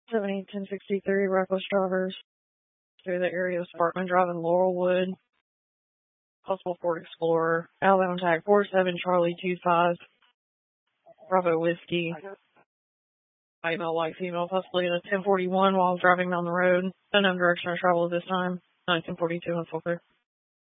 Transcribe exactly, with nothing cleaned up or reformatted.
seventy ten sixty-three, reckless drivers through the area of Sparkman Drive and Laurelwood. Possible Ford Explorer. Alabama tag four seven Charlie two five. Bravo Whiskey. Male, white, female, possibly in a ten forty-one while driving down the road. Unknown direction of travel at this time. nineteen forty-two and full clear.